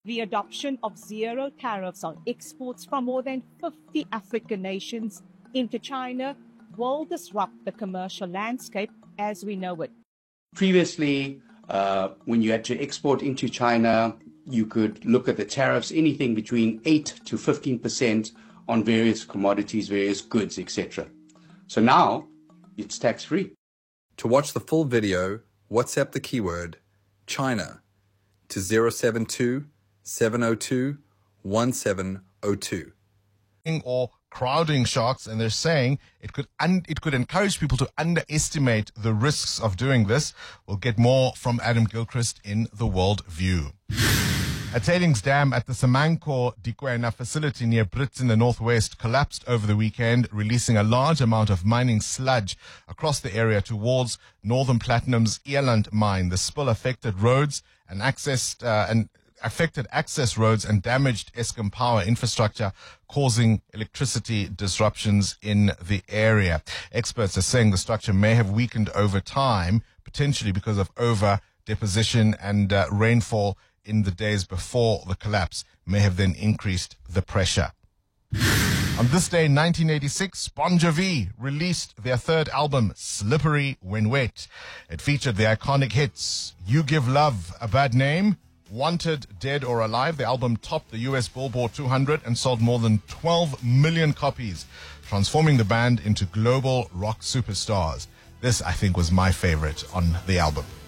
the adoption of zero tariffs on exports from more than 50 African nations into China will disrupt the commercial landscape as we know it. Previously, when you had to export into China, you could look at the tariffs, anything between 8 to 15% on various commodities, various goods, etc. So now it's tax-free. To watch the full video, WhatsApp the keyword China to 072 702 1702. Or crowding sharks, and they're saying it could encourage people to underestimate the risks of doing this. We'll get more from Adam Gilchrist in The World View. A tailings dam at the Samanco Dikwena facility near Brits in the northwest collapsed over the weekend, releasing a large amount of mining sludge across the area towards Northern Platinum's Eland mine. The spill affected roads and affected access roads and damaged Eskom power infrastructure, causing electricity disruptions in the area. Experts are saying the structure may have weakened over time, potentially because of over-deposition and rainfall in the days before the collapse may have then increased the pressure. On this day in 1986, Bon Jovi released their third album, Slippery When Wet. It featured the iconic hits You Give Love a Bad Name, Wanted, Dead or Alive. The album topped the US Billboard 200 and sold more than 12 million copies, transforming the band into global rock superstars. This, I think, was my favorite on the album.